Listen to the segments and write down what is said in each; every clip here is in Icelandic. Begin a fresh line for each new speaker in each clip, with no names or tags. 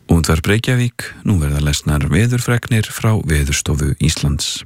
Útvarp Reykjavík, nú verða lesnar veðurfregnir frá Veðurstofu Íslands.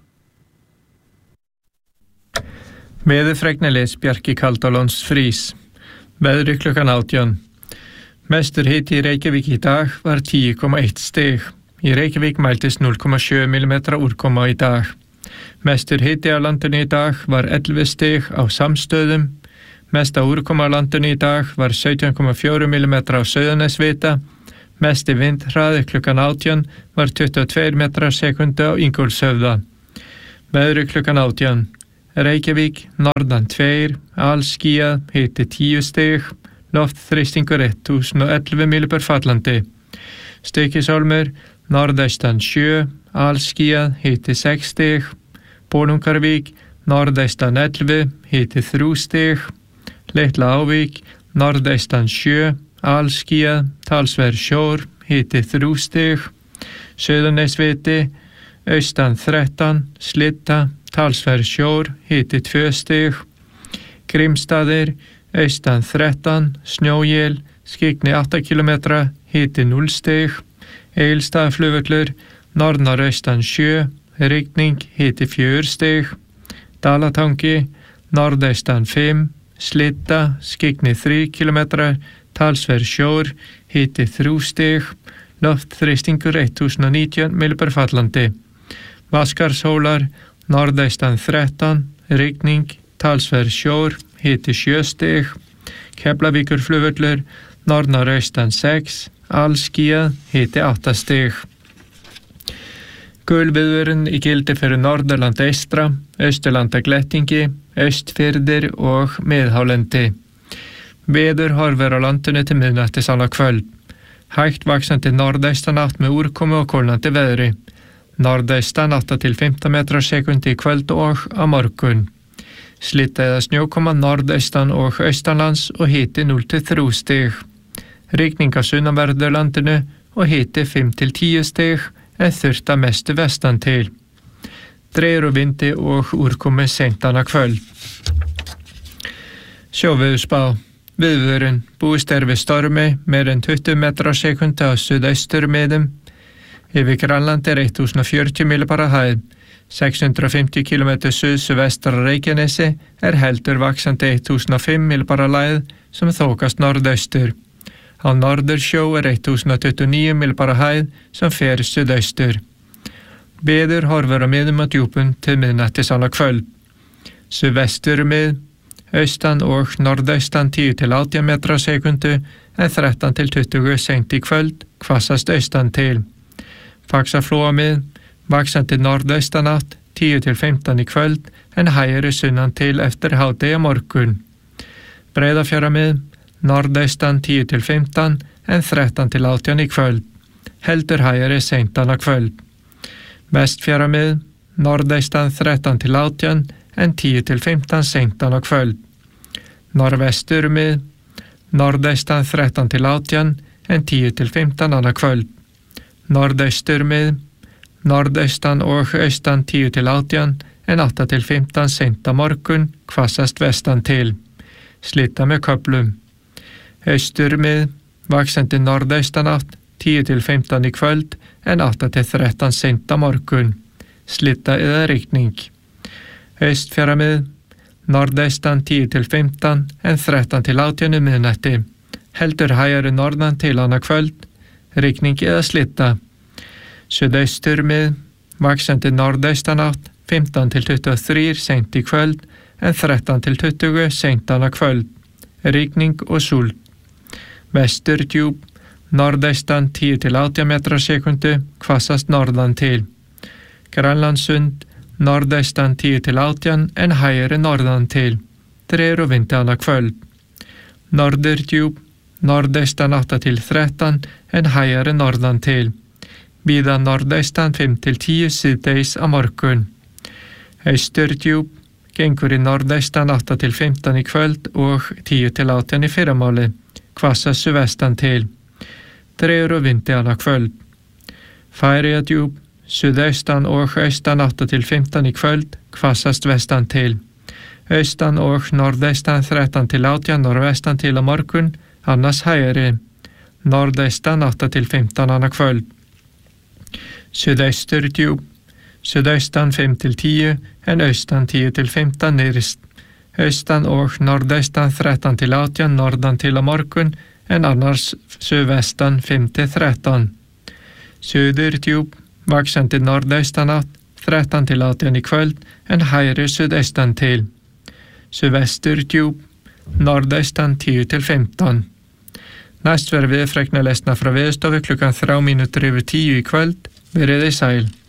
Veðurfregnir les Bjarki Kaldalóns Frís. Veðri klukkan 18. Mestur hiti í Reykjavík í dag var 10,1 stig. Í Reykjavík mæltist 0,7 mm úrkoma í dag. Mestur hiti á landinu í dag var 11 stig á Samstöðum. Mesta úrkoma á landinu í dag var 17,4 mm á Sauðanesvita. Mesti vindhraði klukkan 18 var 22 metrar sekundu á Ingólfshöfða. Veðri klukkan 18. Reykjavík, norðan 2, alskýjað, hiti 10 stig, loftþrýstingur 1011 millibur fallandi. Stykkishólmur, norðaustan 7, alskýjað, hiti 6 stig, Bolungarvík, norðaustan 11, hiti 3 stig, Litla Ávík, norðaustan 7, alskýjað, talsverður sjór, hiti 3 stig, Suðurnesviti, austan 13, Slitta, talsverður sjór, hiti 2 stig, Grímsstaðir, austan 13, snjóél, skyggni 8 km, hiti 0 stig, Egilsstaðaflugvöllur, norðnoraustan 7, rigning, hiti 4 stig, Dalatangi, norðaustan 5, Slitta, skyggni 3 km, talsverður sjór, hiti 3 stig, loftþrýstingur 1019 millibur fallandi. Vaskarshólar, norðaustan 13, rigning, talsverður sjór, hiti 7 stig, Keflavíkurflugvöllur, norðnoraustan 6, alskýjað, hiti 8 stig. Gul viðvörun í gildi fyrir Norðurland eystra, Austurlanda glettingi, Austfirðir og miðhálendi. Veður horfir á landinu til miðnættis annað kvöld. Hægt vaxandi norðaustanátt með úrkomu og kólnandi veðri. Norðaustan 8 til 15 metrar sekundi í kvöld og á morgun. Slitta eða snjókoma norðaustan og austanlands og hiti 0 til 3 stig. Rigning á sunnanverðu landinu og hiti 5 til 10 stig en þurrt að mestu vestan til. Dregur úr vindi og úrkomu seint annað kvöld. Sjóveðurspá. Viðvörun. Búist við stormi meira en 20 metrar á sekundi á suðausturmiðum. Yfir Grænland 1040 millibara hæð. 650 km suðvestar Reykjanesi heldur vaxandi 1005 millibara lægð sem þokast norðaustur. Á Norðursjó 1029 millibara hæð sem fer suðaustur. Veður horfir á miðum og djúpum til miðnættis annað kvöld. Suðvesturmið, austan og norðaustan 10 til 18 metrar á sekundu en 13 til 20 seint í kvöld, hvassast austan til. Faxaflóamið, vaxandi norðaustanátt 10 til 15 í kvöld en hægari sunnan til eftir hádegi á morgun. Breiðafjarðarmið, norðaustan 10 til 15 en 13 til 18 í kvöld. Heldur hægari seint annað kvöld. Vestfjarðarmið, norðaustan 13 til 18 en 10 til 15 seint annað kvöld. Norðvesturmið, norðaustan 13 til 18 en 10 til 15 annað kvöld. Norðausturmið, norðaustan og austan 10 til 18 en 8 til 15 seint á morgun, hvassast vestan til. Slitta með köflum. Austurmið, vaxandi norðaustanátt 10 til 15 í kvöld en 8 til 13 seint á morgun. Slitta eða rigning. Austfjarðarmið, norðaustan 10 til 15 en 13 til 18 miðnætti. Heldur hægari norðan til annað kvöld, rigning eða slitta. Suðausturmið, vaxandi norðaustanátt 15 til 23 seint í kvöld en 13 til 20 seint annað kvöld. Rigning og súld. Vesturdjúp, norðaustan 10 til 18 metrar sekundu, hvassast norðan til. Grænlandssund, norðaustan 10 til 18 en hægari norðan til. Dregur úr vindi annað kvöld. Norðurdjúp, norðaustan 8 til 13 en hægari norðan til. Víða norðaustan 5 til 10 síðdegis á morgun. Austurdjúp, gengur í norðaustan 8 til 15 í kvöld og 10 til 18 í fyrramáli. Hvassast suðvestan til. Dregur úr vindi annað kvöld. Færeyjadjúp, suðaustan og austan 8 til 15 í kvöld, hvassast vestan til. Austan og norðaustan 13 til 18 norðvestan til á morgun, annars hægari. norðaustan 8 til 15 annað kvöld. Suðaustur djúp, suðaustan 5 til 10 en austan 10 til 15 nyrst. Austan og norðaustan 13 til 18 norðan til á morgun en annars suðvestan 5 til 13. Suður djúp, vaksandi norðaustan átt 13 til 18 í kvöld en hægri suðaustan til. Suðvestur djúp, norðaustan 10 til 15. Næst verður viðfregna lesna frá Veðurstofu klukkan 3 mínútur yfir 10 í kvöld. Verið þið sæl.